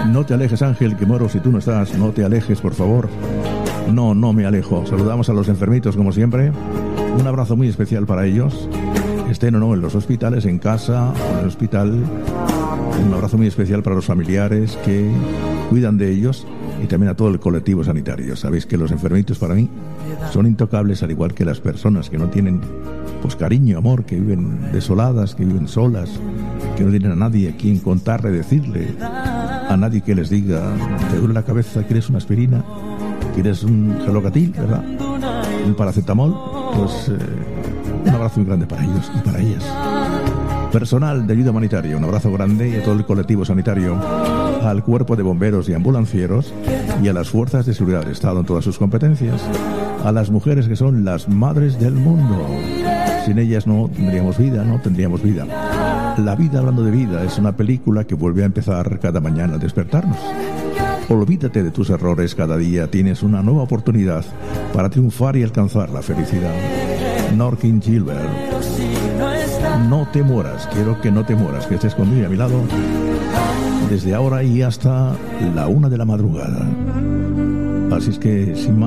No te alejes, Ángel, que muero si tú no estás. No te alejes, por favor. No me alejo. Saludamos a los enfermitos, como siempre. Un abrazo muy especial para ellos. Estén o no en los hospitales, en casa o en el hospital. Un abrazo muy especial para los familiares que cuidan de ellos y también a todo el colectivo sanitario. Sabéis que los enfermitos para mí son intocables, al igual que las personas que no tienen pues cariño, amor, que viven desoladas, que viven solas, que no tienen a nadie a quien contarle, decirle, a nadie que les diga, te duele la cabeza, ¿quieres una aspirina? ¿Quieres un gelocatil, verdad? Un paracetamol. Pues un abrazo muy grande para ellos y para ellas. Personal de ayuda humanitaria, un abrazo grande, y a todo el colectivo sanitario, al cuerpo de bomberos y ambulancieros y a las fuerzas de seguridad del Estado en todas sus competencias, a las mujeres que son las madres del mundo. Sin ellas no tendríamos vida, no tendríamos vida. La vida, hablando de vida, es una película que vuelve a empezar cada mañana al despertarnos. Olvídate de tus errores, cada día tienes una nueva oportunidad para triunfar y alcanzar la felicidad. Norkin Gilbert. No te mueras, quiero que no te mueras, que estés conmigo a mi lado desde ahora y hasta la 1 de la madrugada. Así es que, sin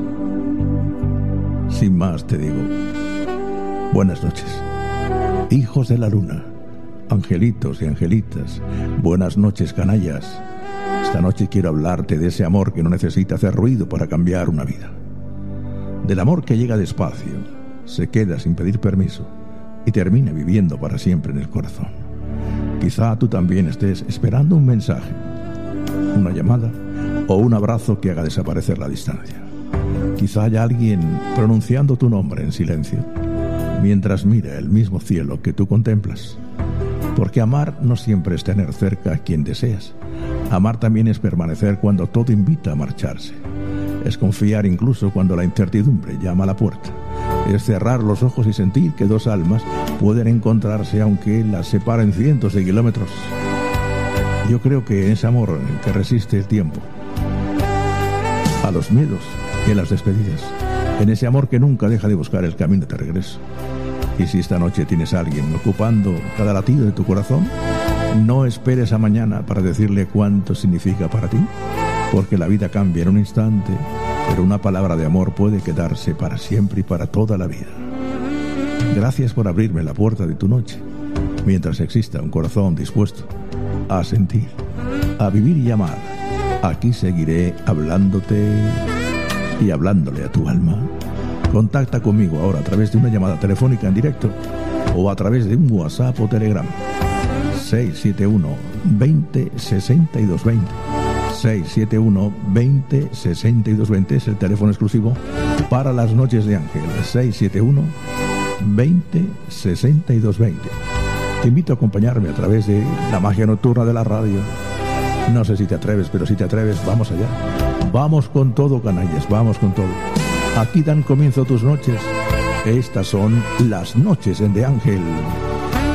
más te digo, buenas noches, hijos de la luna, angelitos y angelitas, buenas noches, canallas. Esta noche quiero hablarte de ese amor que no necesita hacer ruido para cambiar una vida, del amor que llega despacio, se queda sin pedir permiso y termina viviendo para siempre en el corazón. Quizá tú también estés esperando un mensaje, una llamada o un abrazo que haga desaparecer la distancia. Quizá haya alguien pronunciando tu nombre en silencio mientras mira el mismo cielo que tú contemplas. Porque amar no siempre es tener cerca a quien deseas. Amar también es permanecer cuando todo invita a marcharse. Es confiar incluso cuando la incertidumbre llama a la puerta. Es cerrar los ojos y sentir que dos almas pueden encontrarse aunque las separen cientos de kilómetros. Yo creo que en ese amor que resiste el tiempo, a los miedos y a las despedidas, en ese amor que nunca deja de buscar el camino de regreso. Y si esta noche tienes a alguien ocupando cada latido de tu corazón, no esperes a mañana para decirle cuánto significa para ti, porque la vida cambia en un instante, pero una palabra de amor puede quedarse para siempre y para toda la vida. Gracias por abrirme la puerta de tu noche, mientras exista un corazón dispuesto a sentir, a vivir y amar. Aquí seguiré hablándote y hablándole a tu alma. Contacta conmigo ahora a través de una llamada telefónica en directo o a través de un WhatsApp o Telegram. 671 20 62 20. 671 20 62 20 es el teléfono exclusivo para las noches de Ángel. 671 20 62 20. Te invito a acompañarme a través de la magia nocturna de la radio. No sé si te atreves, pero si te atreves, vamos allá. Vamos con todo, canallas, vamos con todo. Aquí dan comienzo tus noches. Estas son las noches de Ángel.